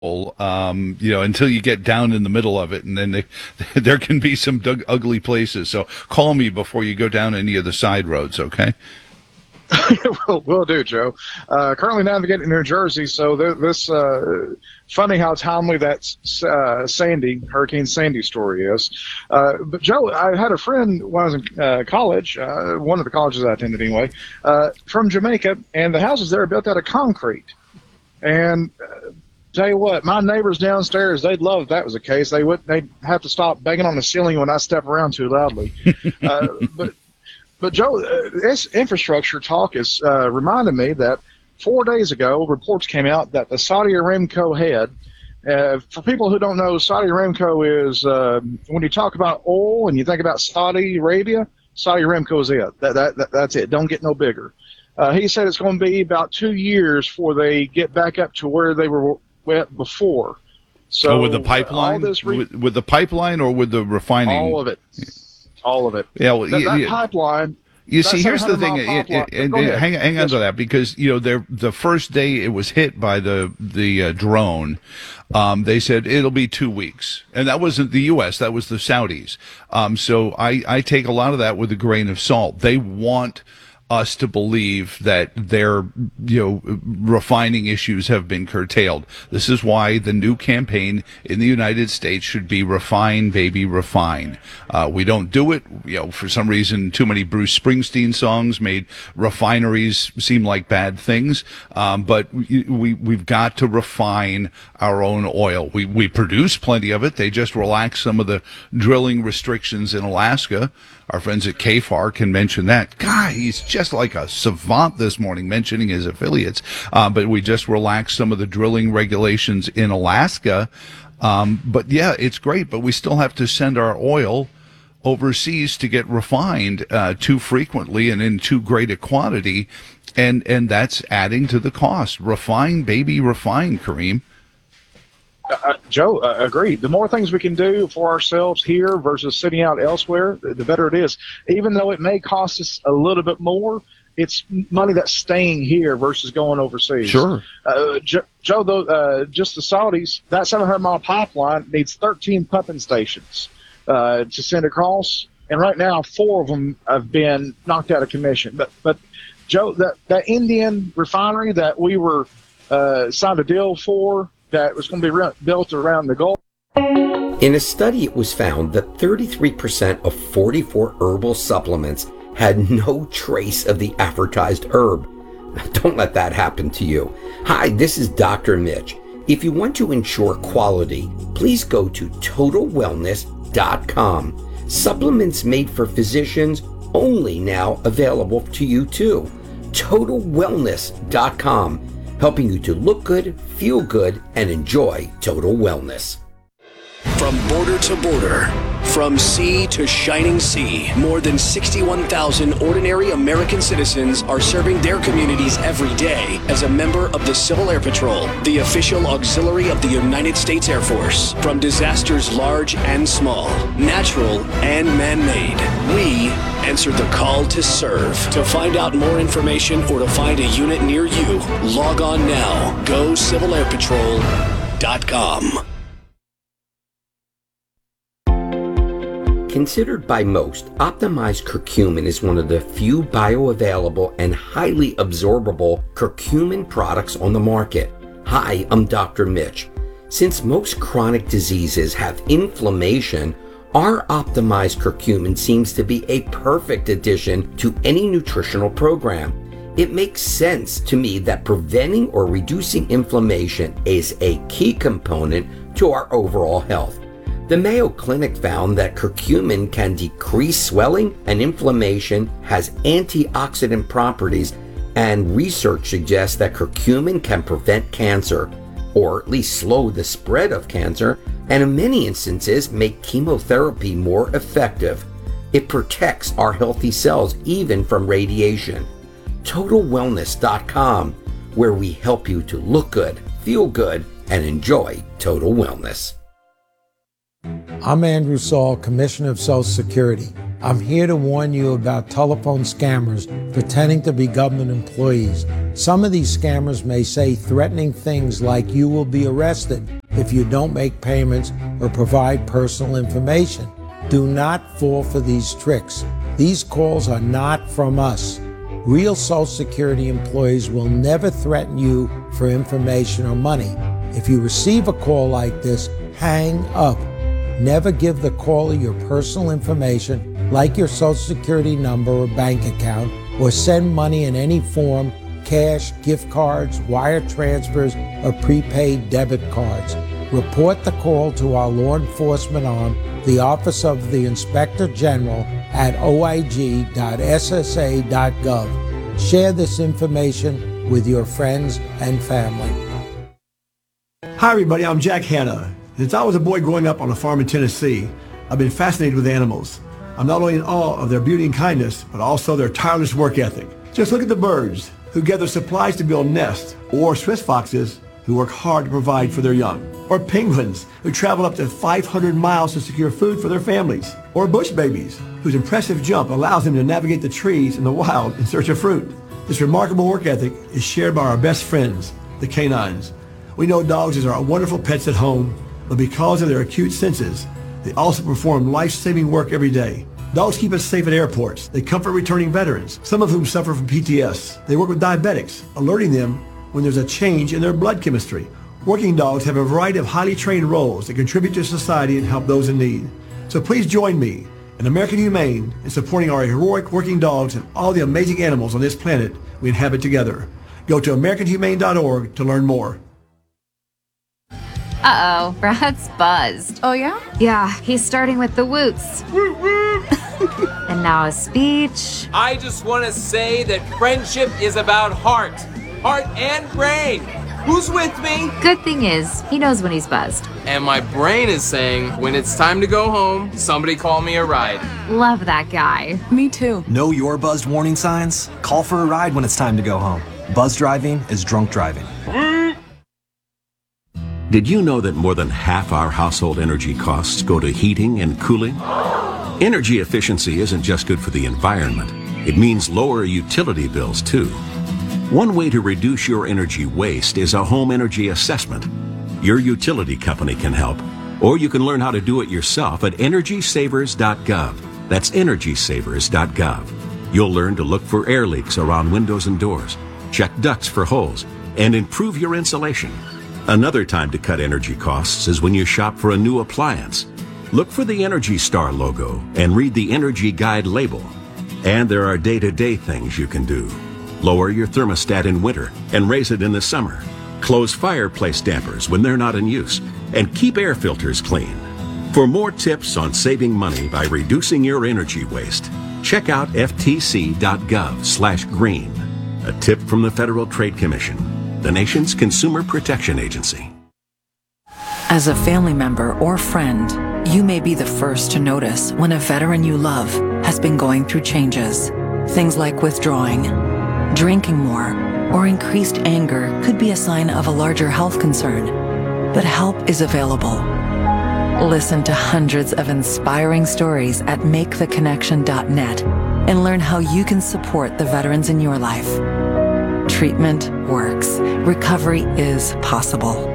until you get down in the middle of it, and then there can be some ugly places. So call me before you go down any of the side roads, okay? Will do, Joe. Currently navigating New Jersey, so this funny how timely that Hurricane Sandy story is. But Joe, I had a friend when I was in college, one of the colleges I attended anyway, from Jamaica, and the houses there are built out of concrete. And tell you what, my neighbors downstairs, they'd love if that was the case. They'd have to stop banging on the ceiling when I step around too loudly. But Joe, this infrastructure talk is reminded me that 4 days ago, reports came out that the Saudi Aramco head, for people who don't know, Saudi Aramco is, when you talk about oil and you think about Saudi Arabia, Saudi Aramco is it. That's it. Don't get no bigger. He said it's going to be about 2 years before they get back up to where they were at before. So with the pipeline, with the pipeline, or with the refining? All of it. All of it. Yeah, well, that pipeline. You see, here's the thing, and hang on to that, because the first day it was hit by the drone, they said it'll be 2 weeks, and that wasn't the U.S., that was the Saudis. So I take a lot of that with a grain of salt. They want us to believe that their refining issues have been curtailed. This is why the new campaign in the United States should be refine, baby, refine. We don't do it. For some reason, too many Bruce Springsteen songs made refineries seem like bad things. But we've got to refine our own oil. We produce plenty of it. They just relaxed some of the drilling restrictions in Alaska. Our friends at KFAR can mention that. God, he's just like a savant this morning mentioning his affiliates. But we just relaxed some of the drilling regulations in Alaska. But yeah, it's great, but we still have to send our oil overseas to get refined too frequently and in too great a quantity. And that's adding to the cost. Refine, baby, refine, Kareem. Joe, agreed. The more things we can do for ourselves here versus sitting out elsewhere, the better it is. Even though it may cost us a little bit more, it's money that's staying here versus going overseas. Sure. Joe, though, just the Saudis, that 700-mile pipeline needs 13 pumping stations to send across, and right now 4 of them have been knocked out of commission. But Joe, that Indian refinery that we were signed a deal for, that was going to be built around the Gulf. In a study, it was found that 33% of 44 herbal supplements had no trace of the advertised herb. Don't let that happen to you. Hi, this is Dr. Mitch. If you want to ensure quality, please go to TotalWellness.com. Supplements made for physicians, only now available to you too. TotalWellness.com. Helping you to look good, feel good, and enjoy total wellness. From border to border, from sea to shining sea, more than 61,000 ordinary American citizens are serving their communities every day as a member of the Civil Air Patrol, the official auxiliary of the United States Air Force. From disasters large and small, natural and man-made, we answer the call to serve. To find out more information or to find a unit near you, log on now. Go CivilAirPatrol.com. Considered by most, optimized curcumin is one of the few bioavailable and highly absorbable curcumin products on the market. Hi, I'm Dr. Mitch. Since most chronic diseases have inflammation, our optimized curcumin seems to be a perfect addition to any nutritional program. It makes sense to me that preventing or reducing inflammation is a key component to our overall health. The Mayo Clinic found that curcumin can decrease swelling and inflammation, has antioxidant properties, and research suggests that curcumin can prevent cancer, or at least slow the spread of cancer, and in many instances make chemotherapy more effective. It protects our healthy cells even from radiation. TotalWellness.com, where we help you to look good, feel good, and enjoy total wellness. I'm Andrew Saul, Commissioner of Social Security. I'm here to warn you about telephone scammers pretending to be government employees. Some of these scammers may say threatening things like you will be arrested if you don't make payments or provide personal information. Do not fall for these tricks. These calls are not from us. Real Social Security employees will never threaten you for information or money. If you receive a call like this, hang up. Never give the caller your personal information, like your Social Security number or bank account, or send money in any form, cash, gift cards, wire transfers, or prepaid debit cards. Report the call to our law enforcement arm, the Office of the Inspector General, at oig.ssa.gov. Share this information with your friends and family. Hi everybody, I'm Jack Hanna. Since I was a boy growing up on a farm in Tennessee, I've been fascinated with animals. I'm not only in awe of their beauty and kindness, but also their tireless work ethic. Just look at the birds who gather supplies to build nests, or Swiss foxes who work hard to provide for their young, or penguins who travel up to 500 miles to secure food for their families, or bush babies whose impressive jump allows them to navigate the trees in the wild in search of fruit. This remarkable work ethic is shared by our best friends, the canines. We know dogs are wonderful pets at home, but because of their acute senses, they also perform life-saving work every day. Dogs keep us safe at airports. They comfort returning veterans, some of whom suffer from PTS. They work with diabetics, alerting them when there's a change in their blood chemistry. Working dogs have a variety of highly trained roles that contribute to society and help those in need. So please join me and American Humane in supporting our heroic working dogs and all the amazing animals on this planet we inhabit together. Go to AmericanHumane.org to learn more. Uh-oh, Brad's buzzed. Oh, yeah? Yeah, he's starting with the woots. And now a speech. I just want to say that friendship is about heart and brain. Who's with me? Good thing is, he knows when he's buzzed. And my brain is saying, when it's time to go home, somebody call me a ride. Love that guy. Me too. Know your buzzed warning signs? Call for a ride when it's time to go home. Buzz driving is drunk driving. Did you know that more than half our household energy costs go to heating and cooling? Energy efficiency isn't just good for the environment. It means lower utility bills, too. One way to reduce your energy waste is a home energy assessment. Your utility company can help, or you can learn how to do it yourself at EnergySavers.gov. That's EnergySavers.gov. You'll learn to look for air leaks around windows and doors, check ducts for holes, and improve your insulation. Another time to cut energy costs is when you shop for a new appliance. Look for the Energy Star logo and read the Energy Guide label. And there are day-to-day things you can do. Lower your thermostat in winter and raise it in the summer. Close fireplace dampers when they're not in use. And keep air filters clean. For more tips on saving money by reducing your energy waste, check out ftc.gov/green. A tip from the Federal Trade Commission, the nation's consumer protection agency. As a family member or friend, you may be the first to notice when a veteran you love has been going through changes. Things like withdrawing, drinking more, or increased anger could be a sign of a larger health concern. But help is available. Listen to hundreds of inspiring stories at maketheconnection.net and learn how you can support the veterans in your life. Treatment works. Recovery is possible.